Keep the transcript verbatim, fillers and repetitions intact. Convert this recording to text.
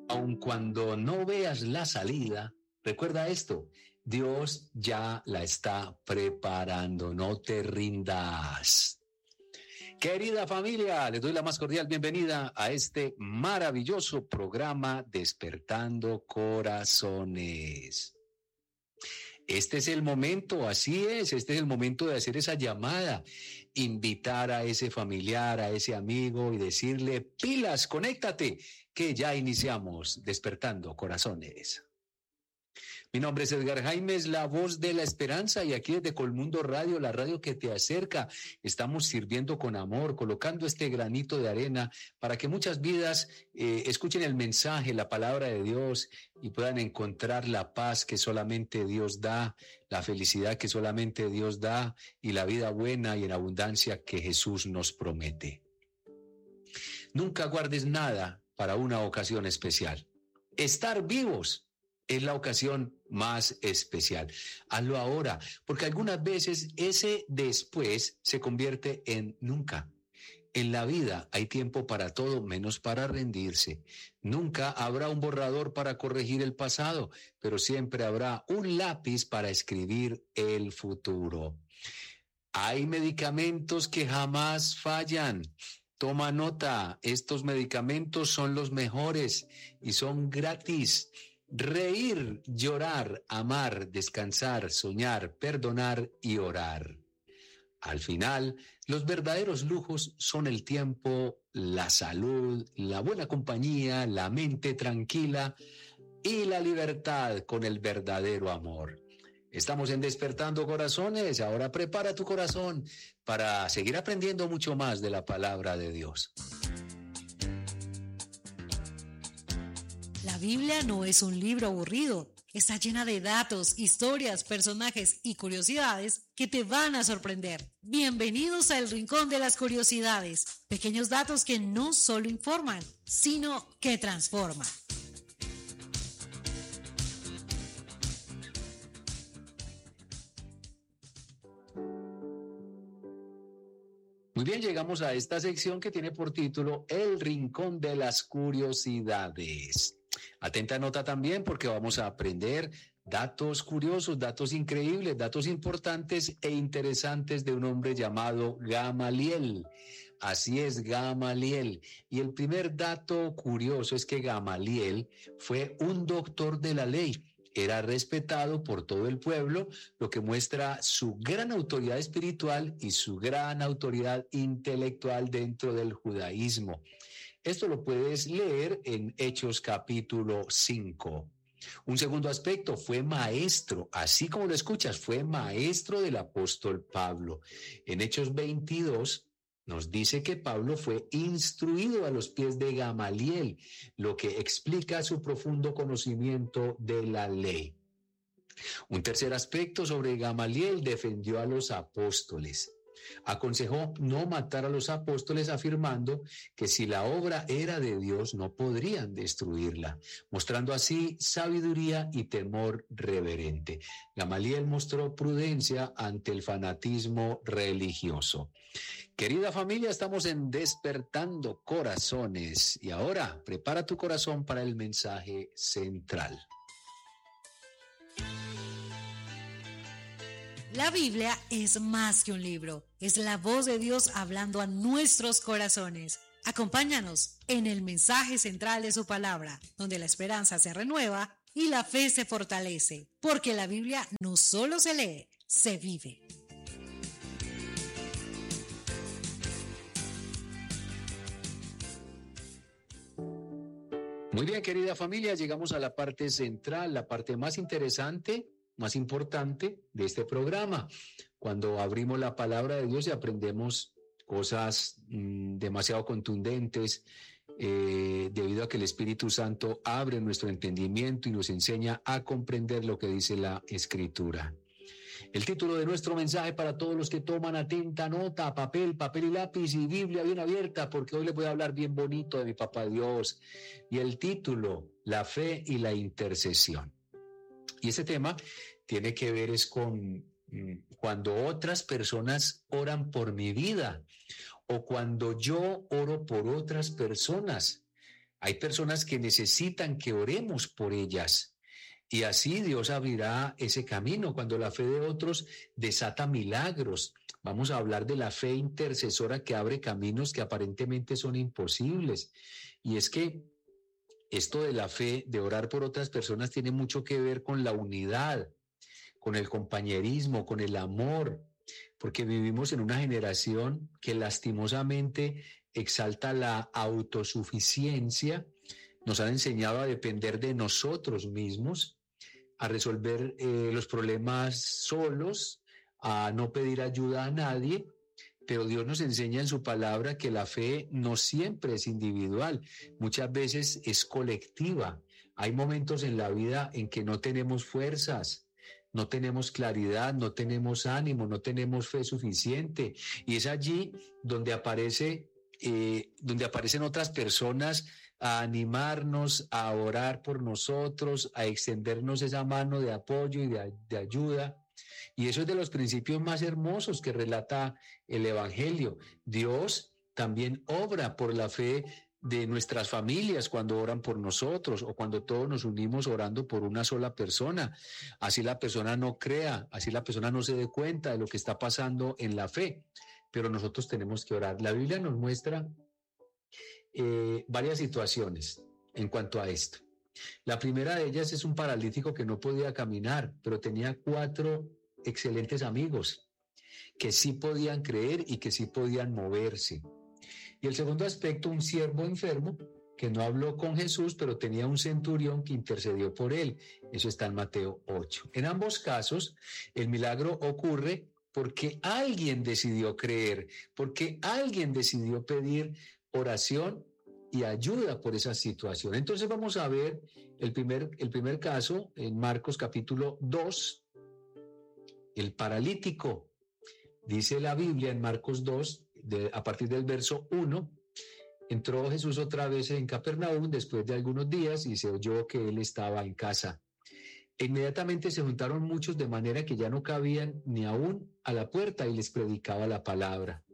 Aun cuando no veas la salida, recuerda esto, Dios ya la está preparando, no te rindas. Querida familia, les doy la más cordial bienvenida a este maravilloso programa Despertando Corazones. Este es el momento, así es, este es el momento de hacer esa llamada, invitar a ese familiar, a ese amigo y decirle, pilas, conéctate, que ya iniciamos Despertando Corazones. Mi nombre es Edgar Jaimes, la voz de la esperanza, y aquí desde Colmundo Radio, la radio que te acerca, estamos sirviendo con amor, colocando este granito de arena para que muchas vidas eh, escuchen el mensaje, la palabra de Dios y puedan encontrar la paz que solamente Dios da, la felicidad que solamente Dios da y la vida buena y en abundancia que Jesús nos promete. Nunca guardes nada para una ocasión especial. Estar vivos es la ocasión más especial. Hazlo ahora, porque algunas veces ese después se convierte en nunca. En la vida hay tiempo para todo menos para rendirse. Nunca habrá un borrador para corregir el pasado, pero siempre habrá un lápiz para escribir el futuro. Hay medicamentos que jamás fallan. Toma nota, estos medicamentos son los mejores y son gratis. Reír, llorar, amar, descansar, soñar, perdonar y orar. Al final, los verdaderos lujos son el tiempo, la salud, la buena compañía, la mente tranquila y la libertad con el verdadero amor. Estamos en Despertando Corazones. Ahora prepara tu corazón para seguir aprendiendo mucho más de la palabra de Dios. La Biblia no es un libro aburrido. Está llena de datos, historias, personajes y curiosidades que te van a sorprender. Bienvenidos al Rincón de las Curiosidades. Pequeños datos que no solo informan, sino que transforman. Muy bien, llegamos a esta sección que tiene por título El Rincón de las Curiosidades. Atenta nota también porque vamos a aprender datos curiosos, datos increíbles, datos importantes e interesantes de un hombre llamado Gamaliel. Así es, Gamaliel. Y el primer dato curioso es que Gamaliel fue un doctor de la ley. Era respetado por todo el pueblo, lo que muestra su gran autoridad espiritual y su gran autoridad intelectual dentro del judaísmo. Esto lo puedes leer en Hechos capítulo cinco. Un segundo aspecto, fue maestro, así como lo escuchas, fue maestro del apóstol Pablo. En Hechos veintidós nos dice que Pablo fue instruido a los pies de Gamaliel, lo que explica su profundo conocimiento de la ley. Un tercer aspecto sobre Gamaliel, defendió a los apóstoles. Aconsejó no matar a los apóstoles, afirmando que si la obra era de Dios no podrían destruirla, mostrando así sabiduría y temor reverente. Gamaliel mostró prudencia ante el fanatismo religioso. Querida familia, estamos en Despertando Corazones y ahora prepara tu corazón para el mensaje central. La Biblia es más que un libro, es la voz de Dios hablando a nuestros corazones. Acompáñanos en el mensaje central de su palabra, donde la esperanza se renueva y la fe se fortalece, porque la Biblia no solo se lee, se vive. Muy bien, querida familia, llegamos a la parte central, la parte más interesante, más importante de este programa, cuando abrimos la palabra de Dios y aprendemos cosas mmm, demasiado contundentes, eh, debido a que el Espíritu Santo abre nuestro entendimiento y nos enseña a comprender lo que dice la Escritura. El título de nuestro mensaje para todos los que toman atenta nota, papel, papel y lápiz y Biblia bien abierta, porque hoy les voy a hablar bien bonito de mi Papá Dios. Y el título, la fe y la intercesión. Y ese tema tiene que ver es con mmm, cuando otras personas oran por mi vida o cuando yo oro por otras personas. Hay personas que necesitan que oremos por ellas. Y así Dios abrirá ese camino. Cuando la fe de otros desata milagros. Vamos a hablar de la fe intercesora que abre caminos que aparentemente son imposibles. Y es que esto de la fe, de orar por otras personas, tiene mucho que ver con la unidad, con el compañerismo, con el amor, porque vivimos en una generación que lastimosamente exalta la autosuficiencia. Nos han enseñado a depender de nosotros mismos, a resolver eh, los problemas solos, a no pedir ayuda a nadie, pero Dios nos enseña en su palabra que la fe no siempre es individual, muchas veces es colectiva. Hay momentos en la vida en que no tenemos fuerzas, no tenemos claridad, no tenemos ánimo, no tenemos fe suficiente, y es allí donde aparece, eh, donde aparecen otras personas a animarnos, a orar por nosotros, a extendernos esa mano de apoyo y de, de ayuda. Y eso es de los principios más hermosos que relata el Evangelio. Dios también obra por la fe de nuestras familias cuando oran por nosotros o cuando todos nos unimos orando por una sola persona. Así la persona no crea, así la persona no se dé cuenta de lo que está pasando en la fe, pero nosotros tenemos que orar. La Biblia nos muestra eh, varias situaciones en cuanto a esto. La primera de ellas es un paralítico que no podía caminar, pero tenía cuatro excelentes amigos que sí podían creer y que sí podían moverse. Y el segundo aspecto, un siervo enfermo que no habló con Jesús, pero tenía un centurión que intercedió por él. Eso está en Mateo ocho. En ambos casos, el milagro ocurre porque alguien decidió creer, porque alguien decidió pedir oración y ayuda por esa situación. Entonces vamos a ver el primer, el primer caso en Marcos capítulo dos, el paralítico. Dice la Biblia en Marcos dos, de, a partir del verso uno, entró Jesús otra vez en Capernaum después de algunos días y se oyó que él estaba en casa. Inmediatamente se juntaron muchos de manera que ya no cabían ni aún a la puerta y les predicaba la palabra.